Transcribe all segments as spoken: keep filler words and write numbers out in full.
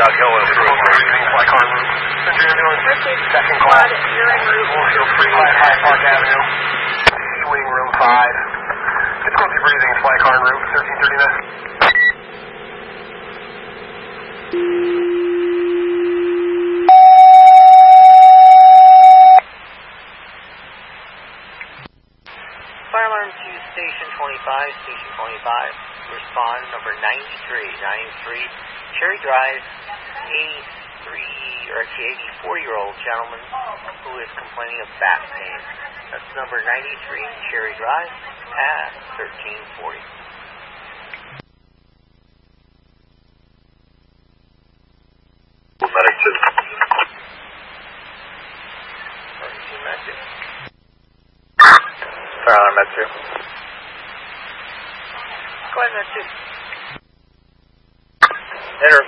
Doug Hill is through. Fly car route. Second call. Wolffield three five five Park Avenue. Wing room five. Difficulty breathing, fly car en route, thirteen thirty-nine. Fire alarm to station twenty-five, station twenty-five. Respond number ninety-three, ninety-three, Cherry Drive, eighty-three, or actually eighty-four-year-old gentleman who is complaining of back pain. That's number ninety-three, Cherry Drive, at thirteen forty. Medic two. Emergency med two. Fire alarm med two. Go ahead, med two. Enter.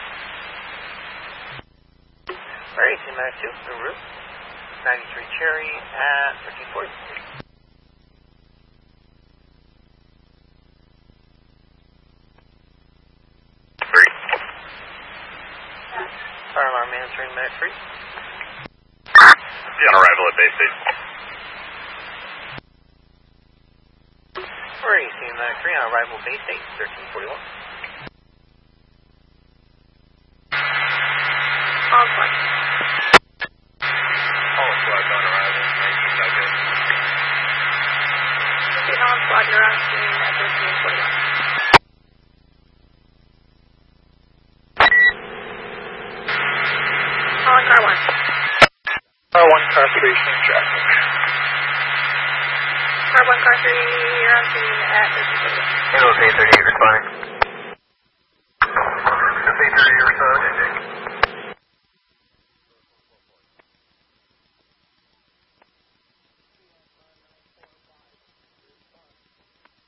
Emergency med two, the route. ninety-three Cherry at thirteen forty. Three. Fire alarm answering minute three. Be on arrival at base station. Emergency minute three on arrival base eight, thirteen forty-one. On flight. All squad on arrival. nineteen Doug Hill. fifteen on squad, you're on scene at thirteen forty-one. Calling car one. Car one, car three, same traffic. Car one, car three, you're on scene at thirteen forty-one. Eagles eight thirty-eight responding. eight thirty-eight responding.